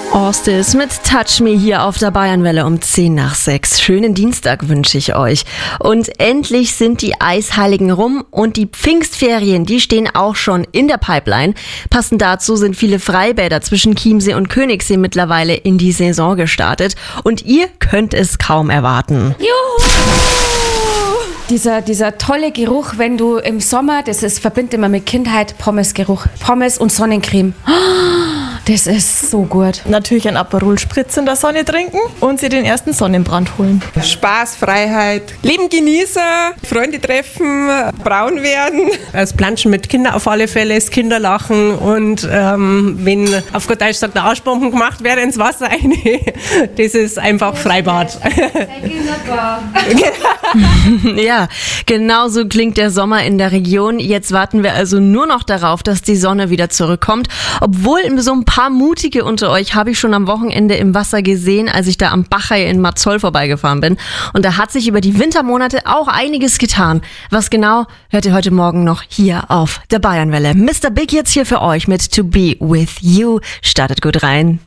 Orstis mit Touch Me hier auf der Bayernwelle um 6:10. Schönen Dienstag wünsche ich euch. Und endlich sind die Eisheiligen rum und die Pfingstferien, die stehen auch schon in der Pipeline. Passend dazu sind viele Freibäder zwischen Chiemsee und Königssee mittlerweile in die Saison gestartet. Und ihr könnt es kaum erwarten. Juhu! Dieser tolle Geruch, wenn du im Sommer, verbindet man mit Kindheit, Pommesgeruch. Pommes und Sonnencreme. Das ist so gut. Natürlich ein Aperol Spritz in der Sonne trinken und sich den ersten Sonnenbrand holen. Spaß, Freiheit, Leben genießen, Freunde treffen, braun werden. Das Planschen mit Kindern auf alle Fälle, das Kinderlachen und wenn auf gut Deutsch sagt, der Arschbomben gemacht werden ins Wasser rein, das ist einfach Freibad. Ja, genau so klingt der Sommer in der Region. Jetzt warten wir also nur noch darauf, dass die Sonne wieder zurückkommt. Obwohl so ein paar Mutige unter euch habe ich schon am Wochenende im Wasser gesehen, als ich da am Bachai in Marzoll vorbeigefahren bin. Und da hat sich über die Wintermonate auch einiges getan. Was genau, hört ihr heute Morgen noch hier auf der Bayernwelle. Mr. Big jetzt hier für euch mit To Be With You. Startet gut rein.